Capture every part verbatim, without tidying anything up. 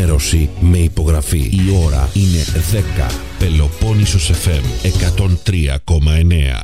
ενημέρωση με υπογραφή. Η ώρα είναι δέκα. Πελοπόννησος εφ εμ εκατόν τρία κόμμα εννέα.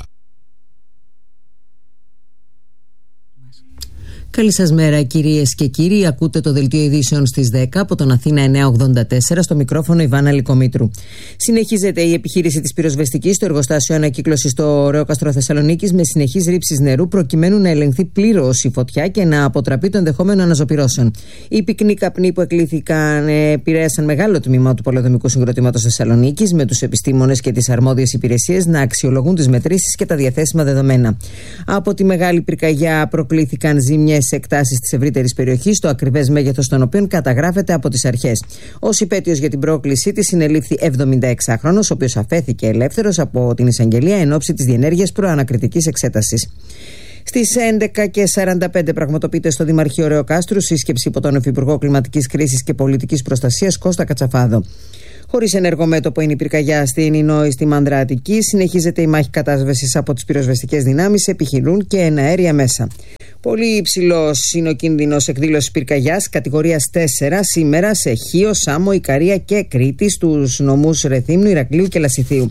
Καλή σας μέρα κυρίες και κύριοι. Ακούτε το δελτίο ειδήσεων στις δέκα από τον Αθήνα εννιακόσια ογδόντα τέσσερα, στο μικρόφωνο Ιβάνα Λυκομήτρου. Συνεχίζεται η επιχείρηση της πυροσβεστικής στο εργοστάσιο ανακύκλωσης στο Ρέοκαστρο Θεσσαλονίκης με συνεχείς ρήψεις νερού προκειμένου να ελεγχθεί πλήρως η φωτιά και να αποτραπεί το ενδεχόμενο αναζωπυρώσεων. Οι πυκνοί καπνοί που εκλήθηκαν επηρέασαν μεγάλο τμήμα του πολεοδομικού συγκροτήματος Θεσσαλονίκης, με τους επιστήμονες και τις αρμόδιες υπηρεσίες να αξιολογούν τις μετρήσεις και τα διαθέσιμα δεδομένα. Από τη μεγάλη πυρκαγιά προκλήθηκαν ζημιές σε εκτάσεις της ευρύτερης περιοχής, το ακριβές μέγεθος των οποίων καταγράφεται από τις αρχές. Ως υπέτειος για την πρόκλησή της συνελήφθη εβδομηνταεξάχρονος, ο οποίος αφέθηκε ελεύθερος από την εισαγγελία εν ώψη της διενέργειας προανακριτικής εξέτασης. Στις έντεκα και σαράντα πέντε πραγματοποιείται στο Δημαρχείο Ρεοκάστρου σύσκεψη υπό τον Υφυπουργό Κλιματικής Κρίσης και Πολιτικής Προστασίας Κώστα Κατσαφάδο. Χωρίς ενεργό μέτωπο είναι η πυρκαγιά στην Ινόη στη Μάνδρα Αττικής. Συνεχίζεται η μάχη κατάσβεσης από τις πυροσβεστικές δυνάμεις, επιχειρούν και εναέρια μέσα. Πολύ υψηλός είναι ο κίνδυνος εκδήλωσης πυρκαγιάς κατηγορίας τέσσερα σήμερα σε Χίο, Σάμο, Ικαρία και Κρήτη, στους νομούς Ρεθύμνου, Ηρακλείου και Λασιθίου.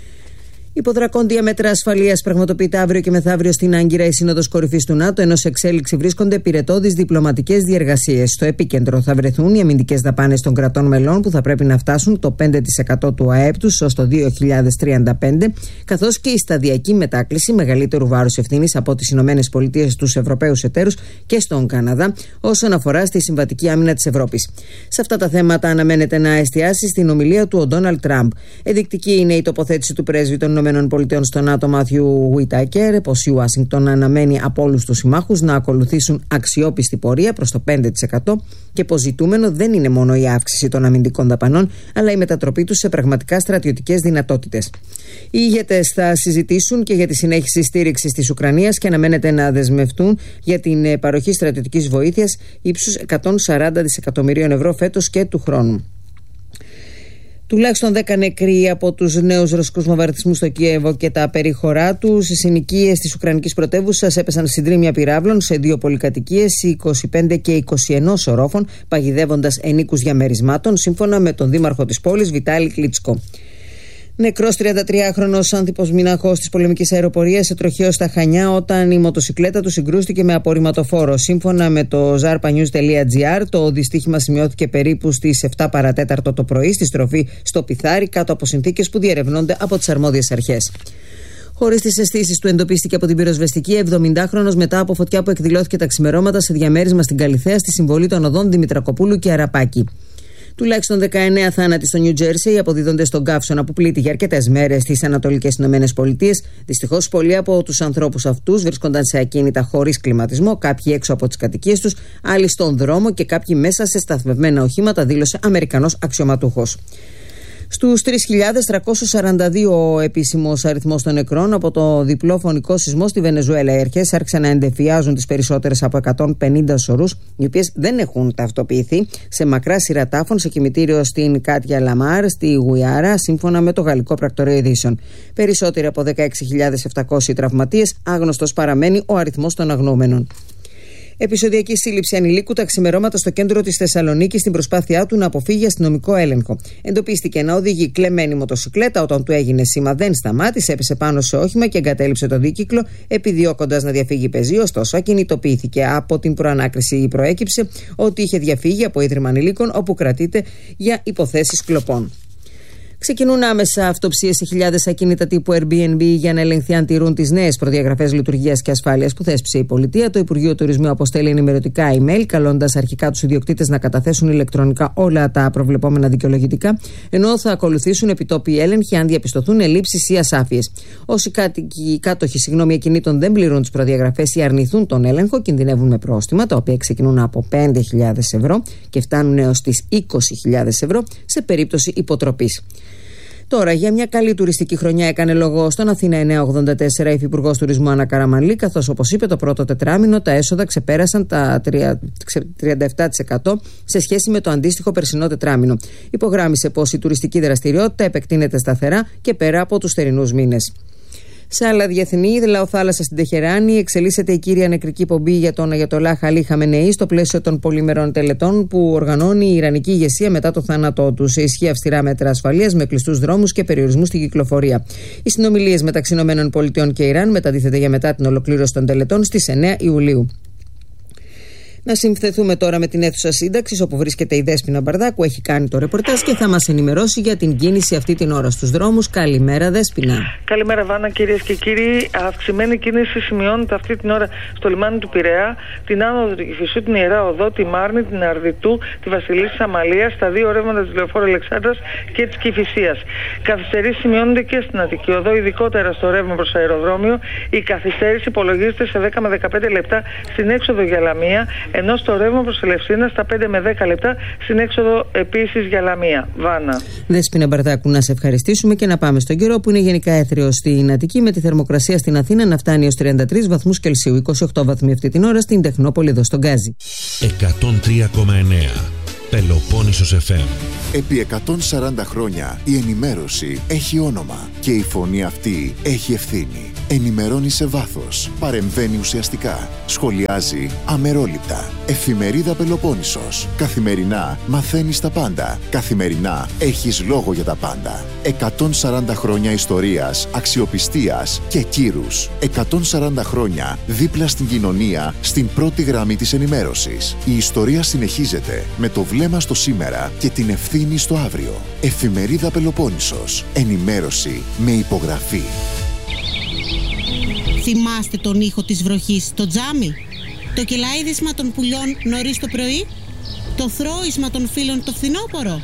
Υποδρακόντια μέτρα ασφαλείας πραγματοποιείται αύριο και μεθαύριο στην Άγκυρα η Σύνοδος Κορυφής του ΝΑΤΟ, ενώ σε εξέλιξη βρίσκονται πυρετώδεις διπλωματικές διεργασίες. Στο επίκεντρο θα βρεθούν οι αμυντικές δαπάνες των κρατών μελών, που θα πρέπει να φτάσουν το πέντε τοις εκατό του ΑΕΠ τους ως το δύο χιλιάδες τριάντα πέντε, καθώς και η σταδιακή μετάκληση μεγαλύτερου βάρους ευθύνης από τις ΗΠΑ στους Ευρωπαίους εταίρους και στον Καναδά όσον αφορά στη συμβατική άμυνα της Ευρώπης. Σε αυτά τα θέματα αναμένεται να εστιάσει στην ομιλία του ο Ντόναλντ Τραμπ. Ενδεικτική είναι η τοποθέτηση του πρέσβη των ΗΠΑ στο ΝΑΤΟ Μάθιου Γουιτάκερ, πως η Ουάσιγκτον αναμένει από όλους τους συμμάχους να ακολουθήσουν αξιόπιστη πορεία προς το πέντε τοις εκατό και πως ζητούμενο δεν είναι μόνο η αύξηση των αμυντικών δαπανών, αλλά η μετατροπή τους σε πραγματικά στρατιωτικές δυνατότητες. Οι ηγέτες θα συζητήσουν και για τη συνέχιση στήριξης της Ουκρανίας και αναμένεται να δεσμευτούν για την παροχή στρατιωτικής βοήθειας ύψους εκατόν σαράντα δισεκατομμυρίων ευρώ φέτος και του χρόνου. Τουλάχιστον δέκα νεκροί από τους νέους ρωσικούς βομβαρδισμούς στο Κίεβο και τα περίχωρά του. Στις συνοικίες της Ουκρανικής πρωτεύουσας έπεσαν συντρίμμια πυράβλων σε δύο πολυκατοικίες, είκοσι πέντε και είκοσι ένα ορόφων, παγιδεύοντας ενίκους διαμερισμάτων, σύμφωνα με τον δήμαρχο της πόλης Βιτάλη Κλίτσκο. Νεκρός τριαντατριάχρονος άνθρωπος μηναχός της πολεμικής αεροπορίας σε τροχαίο στα Χανιά όταν η μοτοσικλέτα του συγκρούστηκε με απορριμματοφόρο. Σύμφωνα με το ζαρπανιούς τελεία τζι άρ, το δυστύχημα σημειώθηκε περίπου στις επτά παρατέταρτο το πρωί στη στροφή στο Πιθάρι, κάτω από συνθήκες που διερευνώνται από τις αρμόδιες αρχές. Χωρίς τις αισθήσεις του, εντοπίστηκε από την πυροσβεστική εβδομηντάχρονος μετά από φωτιά που εκδηλώθηκε τα ξημερώματα σε διαμέρισμα στην Καλιθέα στη συμβολή των οδών Δημητρακοπούλου και Αραπάκη. Τουλάχιστον δεκαεννέα θάνατοι στο Νιου Τζέρσι αποδίδονται στον καύσωνα που πλήττει για αρκετές μέρες στις Ανατολικές Ηνωμένες Πολιτείες. Δυστυχώς, πολλοί από τους ανθρώπους αυτούς βρίσκονταν σε ακίνητα χωρίς κλιματισμό, κάποιοι έξω από τις κατοικίες τους, άλλοι στον δρόμο και κάποιοι μέσα σε σταθμευμένα οχήματα, δήλωσε Αμερικανός αξιωματούχος. Στους τρεις χιλιάδες τριακόσιους σαράντα δύο ο επίσημος αριθμός των νεκρών από το διπλό φωνικό σεισμό στη Βενεζουέλα. Οι αρχές άρχισαν να εντεφιάζουν τις περισσότερες από εκατόν πενήντα σωρούς, οι οποίες δεν έχουν ταυτοποιηθεί, σε μακρά σειρά τάφων σε κημητήριο στην Κάτια Λαμάρ, στη Γουιάρα, σύμφωνα με το Γαλλικό Πρακτορείο Ειδήσεων. Περισσότεροι από δεκαέξι χιλιάδες επτακόσιοι τραυματίες, άγνωστος παραμένει ο αριθμός των αγνοούμενων. Επεισοδιακή σύλληψη ανηλίκου τα ξημερώματα στο κέντρο της Θεσσαλονίκης στην προσπάθειά του να αποφύγει αστυνομικό έλεγχο. Εντοπίστηκε να οδηγεί κλεμμένη μοτοσικλέτα. Όταν του έγινε σήμα, δεν σταμάτησε, έπεσε πάνω σε όχημα και εγκατέλειψε το δίκυκλο, επιδιώκοντας να διαφύγει πεζή. Ωστόσο, ακινητοποιήθηκε. Από την προανάκριση προέκυψε ότι είχε διαφύγει από ίδρυμα ανηλίκων, όπου κρατείται για υποθέσεις κλοπών. Ξεκινούν άμεσα αυτοψίες σε χιλιάδες ακίνητα τύπου Airbnb για να ελεγχθεί αν τηρούν τις νέες προδιαγραφές λειτουργίας και ασφάλειας που θέσπισε η πολιτεία. Το Υπουργείο Τουρισμού αποστέλει ενημερωτικά email, καλώντας αρχικά τους ιδιοκτήτες να καταθέσουν ηλεκτρονικά όλα τα προβλεπόμενα δικαιολογητικά, ενώ θα ακολουθήσουν επιτόπιοι έλεγχοι αν διαπιστωθούν ελλείψεις ή ασάφειες. Όσοι κάτοικοι, κάτοχοι συγγνώμη, ακινήτων δεν πληρούν τις προδιαγραφές ή αρνηθούν τον έλεγχο, κινδυνεύουν με πρόστιμα, τα οποία ξεκινούν από πέντε χιλιάδες ευρώ και φτάνουν έως τις είκοσι χιλιάδες ευρώ σε περίπτωση υποτροπής. Τώρα, για μια καλή τουριστική χρονιά έκανε λόγο στον Αθήνα εννιακόσια ογδόντα τέσσερα η Υφυπουργός Τουρισμού Άννα Καραμανλή, καθώς, όπως είπε, το πρώτο τετράμινο τα έσοδα ξεπέρασαν τα τριάντα επτά τοις εκατό σε σχέση με το αντίστοιχο περσινό τετράμινο. Υπογράμμισε πως η τουριστική δραστηριότητα επεκτείνεται σταθερά και πέρα από τους θερινούς μήνες. Σε άλλα διεθνή, λαοθάλασσα στην Τεχεράνη, εξελίσσεται η κύρια νεκρική πομπή για τον Αγιατολάχ Αλί Χαμενεή στο πλαίσιο των πολυμερών τελετών που οργανώνει η Ιρανική ηγεσία μετά το θάνατό του. Σε ισχύ αυστηρά μέτρα ασφαλείας με κλειστούς δρόμους και περιορισμού στην κυκλοφορία. Οι συνομιλίες μεταξύ ΗΠΑ και Ιράν μεταδίδεται για μετά την ολοκλήρωση των τελετών στις εννέα Ιουλίου. Να συμφθεθούμε τώρα με την αίθουσα σύνταξης, όπου βρίσκεται η Δέσποινα Μπαρδάκου, έχει κάνει το ρεπορτάζ και θα μας ενημερώσει για την κίνηση αυτή την ώρα στους δρόμους. Καλημέρα, Δέσποινα. Καλημέρα, Βάνα, κυρίες και κύριοι. Αυξημένη κίνηση σημειώνεται αυτή την ώρα στο λιμάνι του Πειραιά, την άνοδο του Κηφισού, την Ιερά Οδό, τη Μάρνη, την Αρδιτού, τη Βασιλίσσης Αμαλίας, στα δύο ρεύματα της Λεωφόρου Αλεξάνδρας και της Κηφισίας. Καθυστερήσεις σημειώνονται και στην Αττική Οδό, ειδικότερα στο ρεύμα προς αεροδρόμιο. Η καθυστέρηση υπολογίζεται σε δέκα με δεκαπέντε λεπτά στην έξοδο για Λαμία, ενώ στο ρεύμα προς Ελευσίνα στα πέντε με δέκα λεπτά στην έξοδο επίσης για Λαμία. Βάνα. Δέσποινα Μπαρδάκου, να σε ευχαριστήσουμε και να πάμε στον καιρό, που είναι γενικά έθριο στην Αττική, με τη θερμοκρασία στην Αθήνα να φτάνει έως τριάντα τρεις βαθμούς Κελσίου, είκοσι οκτώ βαθμοί αυτή την ώρα στην Τεχνόπολη εδώ στον Γκάζι. εκατόν τρία κόμμα εννέα Πελοπόννησος εφ εμ. Επί εκατόν σαράντα χρόνια η ενημέρωση έχει όνομα και η φωνή αυτή έχει ευθύνη. Ενημερώνει σε βάθος, παρεμβαίνει ουσιαστικά, σχολιάζει αμερόληπτα. Εφημερίδα Πελοπόννησος. Καθημερινά μαθαίνεις τα πάντα. Καθημερινά έχεις λόγο για τα πάντα. εκατόν σαράντα χρόνια ιστορίας, αξιοπιστίας και κύρους. εκατόν σαράντα χρόνια δίπλα στην κοινωνία, στην πρώτη γραμμή της ενημέρωσης. Η ιστορία συνεχίζεται με το βλέμμα στο σήμερα και την ευθύνη στο αύριο. Εφημερίδα Πελοπόννησος. Ενημέρωση με υπογραφή. Θυμάστε τον ήχο της βροχής στο τζάμι? Το κελαίδισμα των πουλιών νωρίς το πρωί? Το θρώισμα των φίλων το φθινόπωρο?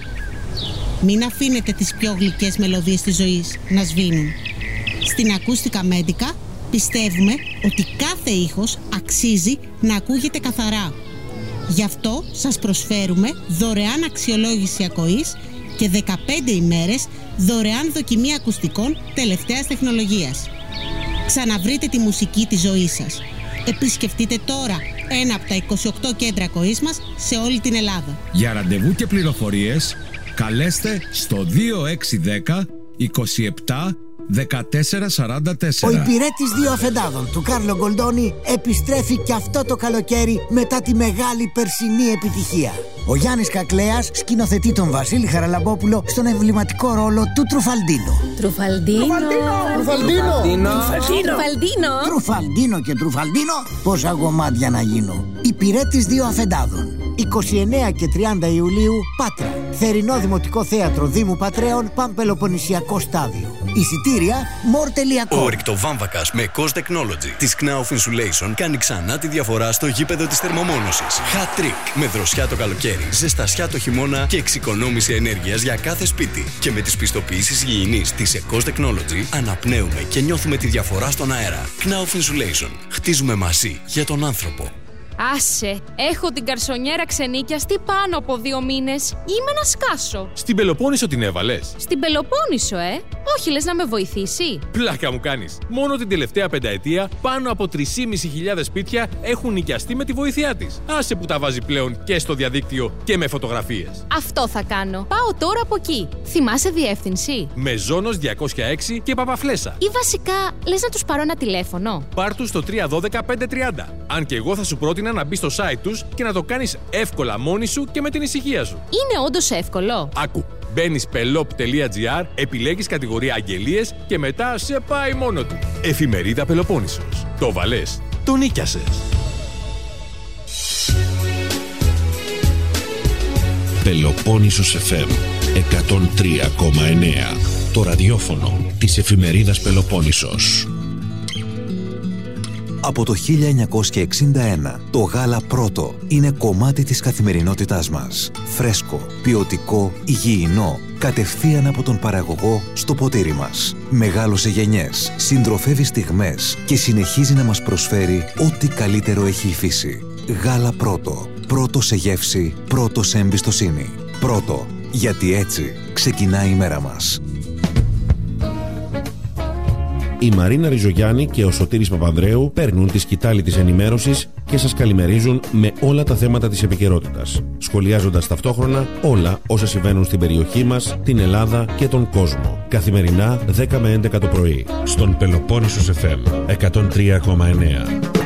Μην αφήνετε τις πιο γλυκές μελωδίες της ζωής να σβήνουν. Στην Ακούστικα Μέντικα πιστεύουμε ότι κάθε ήχος αξίζει να ακούγεται καθαρά. Γι' αυτό σας προσφέρουμε δωρεάν αξιολόγηση ακοής και δεκαπέντε ημέρες δωρεάν δοκιμή ακουστικών τελευταίας τεχνολογίας. Ξαναβρείτε τη μουσική της ζωής σας. Επισκεφτείτε τώρα ένα από τα είκοσι οκτώ κέντρα ακοής μας σε όλη την Ελλάδα. Για ραντεβού και πληροφορίες καλέστε στο δύο έξι δέκα είκοσι επτά δεκατέσσερα σαράντα τέσσερα. Ο υπηρέτης δύο αφεντάδων του Κάρλο Γκολντόνι επιστρέφει και αυτό το καλοκαίρι μετά τη μεγάλη περσινή επιτυχία. Ο Γιάννης Κακλέας σκηνοθετεί τον Βασίλη Χαραλαμπόπουλο στον εμβληματικό ρόλο του Τρουφαλντίνο. Τρουφαλντίνο. Τρουφαλντίνο. Τρουφαλντίνο. Τρουφαλντίνο και Τρουφαλντίνο. Πόσα γομάτια να γίνω. Υπηρέτης δύο αφεντάδων. είκοσι εννέα και τριάντα Ιουλίου, Πάτρα. Θερινό Δημοτικό Θέατρο Δήμου Πατρέων, Παμπελοποννησιακό Στάδιο. Εισιτήρια μορ τελεία κομ. Ο ρηκτοβάμβακας με Cost Technology της Knauf Insulation κάνει ξανά τη διαφορά στο γήπεδο της θερμομόνωσης. Hat trick. Με δροσιά το καλοκαίρι, ζεστασιά το χειμώνα και εξοικονόμηση ενέργειας για κάθε σπίτι. Και με τις πιστοποιήσεις υγιεινής της Cost Technology αναπνέουμε και νιώθουμε τη διαφορά στον αέρα. Knauf Insulation. Χτίζουμε μαζί για τον άνθρωπο. Άσε, έχω την καρσονιέρα ξενίκιαστη πάνω από δύο μήνες. Είμαι να σκάσω. Στην Πελοπόννησο την έβαλες? Στην Πελοπόννησο, ε. Όχι, λες να με βοηθήσει? Πλάκα μου κάνεις. Μόνο την τελευταία πενταετία πάνω από τρεις χιλιάδες πεντακόσια σπίτια έχουν νοικιαστεί με τη βοήθειά της. Άσε που τα βάζει πλέον και στο διαδίκτυο και με φωτογραφίες. Αυτό θα κάνω. Πάω τώρα από εκεί. Θυμάσαι διεύθυνση? Μεζόνος διακόσια έξι και Παπαφλέσσα. Ή βασικά, λες να τους πάρω ένα τηλέφωνο? Πάρ' τους στο τρία ένα δύο πέντε τριάντα. Αν και εγώ θα σου πρότεινα να μπεις στο site τους και να το κάνεις εύκολα μόνη σου και με την ησυχία σου. Είναι όντως εύκολο? Άκου. Μπαίνεις πελόπ τελεία τζι άρ, επιλέγεις κατηγορία αγγελίες και μετά σε πάει μόνο του. Εφημερίδα Πελοπόννησος. Το βαλές, το νίκιασες. Πελοπόννησος εφ εμ εκατόν τρία κόμμα εννέα. Το ραδιόφωνο της εφημερίδας Πελοπόννησος. Από το χίλια εννιακόσια εξήντα ένα, το γάλα πρώτο είναι κομμάτι της καθημερινότητάς μας. Φρέσκο, ποιοτικό, υγιεινό, κατευθείαν από τον παραγωγό στο ποτήρι μας. Μεγάλωσε γενιές, συντροφεύει στιγμές και συνεχίζει να μας προσφέρει ό,τι καλύτερο έχει η φύση. Γάλα πρώτο. Πρώτο σε γεύση, πρώτο σε εμπιστοσύνη. Πρώτο, γιατί έτσι ξεκινάει η μέρα μας. Η Μαρίνα Ριζογιάννη και ο Σωτήρης Παπανδρέου παίρνουν τη σκητάλη της ενημέρωσης και σας καλημερίζουν με όλα τα θέματα της επικαιρότητας, σχολιάζοντας ταυτόχρονα όλα όσα συμβαίνουν στην περιοχή μας, την Ελλάδα και τον κόσμο. Καθημερινά δέκα με έντεκα το πρωί, στον Πελοπόννησος εφ εμ εκατόν τρία κόμμα εννέα.